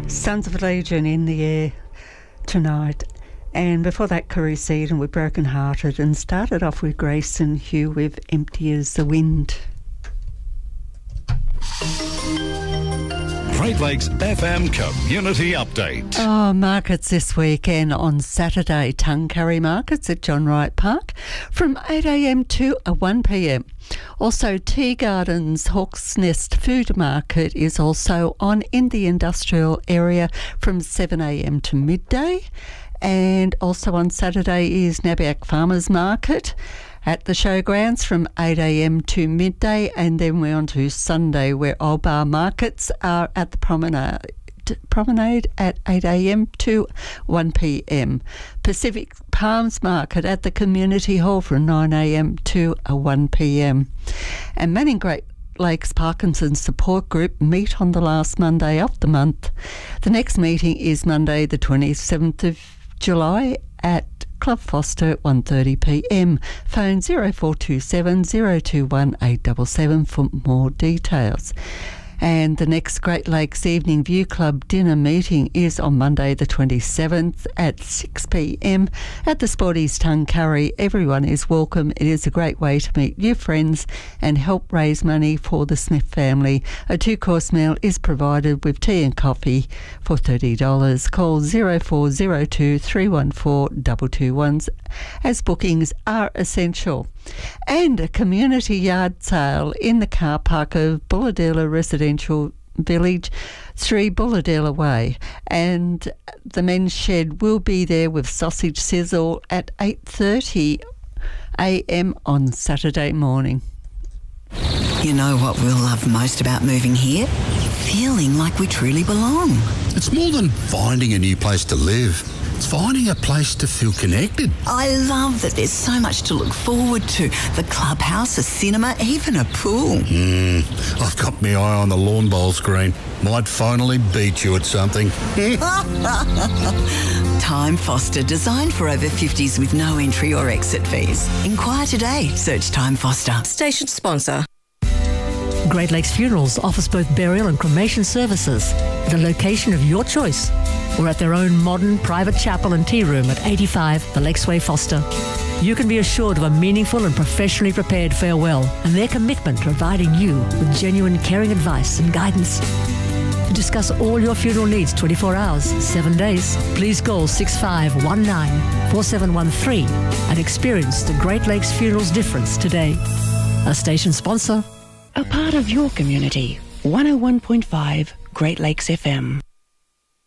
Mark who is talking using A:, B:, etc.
A: Sons of Legion in the air tonight. And before that, Carice Eden with Broken Hearted, and started off with Grayson Hugh with Empty as the Wind.
B: Great Lakes FM Community Update.
A: Oh, markets this weekend on Saturday. Tuncurry markets at John Wright Park from 8am to 1pm. Also, Tea Gardens Hawk's Nest Food Market is also on in the industrial area from 7am to midday. And also on Saturday is Nabiac Farmers Market at the showgrounds from 8am to midday, and then we're on to Sunday where Old Bar Markets are at the promenade at 8am to 1pm. Pacific Palms Market at the Community Hall from 9am to 1pm. And Manning Great Lakes Parkinson's Support Group meet on the last Monday of the month. The next meeting is Monday the 27th of July at Club Foster at 1:30pm. Phone 0427 021 877 for more details. And the next Great Lakes Evening View Club dinner meeting is on Monday the 27th at 6pm at the Sporties Tuncurry. Everyone is welcome. It is a great way to meet new friends and help raise money for the Smith family. A 2-course meal is provided with tea and coffee for $30. Call 0402 314 221 as bookings are essential. And a community yard sale in the car park of Bulladella Residential Village, 3 Bulladella Way. And the men's shed will be there with sausage sizzle at 8:30am on Saturday morning.
C: You know what we'll love most about moving here? Feeling like we truly belong.
D: It's more than finding a new place to live. It's finding a place to feel connected.
C: I love that there's so much to look forward to. The clubhouse, a cinema, even a pool.
D: I've got my eye on the lawn bowl screen. Might finally beat you at something.
C: Time Foster, designed for over 50s with no entry or exit fees. Inquire today. Search Time Foster.
E: Station sponsor.
F: Great Lakes Funerals offers both burial and cremation services at a location of your choice, or at their own modern private chapel and tea room at 85 The Lakesway Foster. You can be assured of a meaningful and professionally prepared farewell and their commitment to providing you with genuine caring advice and guidance. To discuss all your funeral needs 24 hours, 7 days, please call 6519-4713 and experience the Great Lakes Funerals difference today. A station sponsor.
E: A part of your community. 101.5 Great Lakes FM.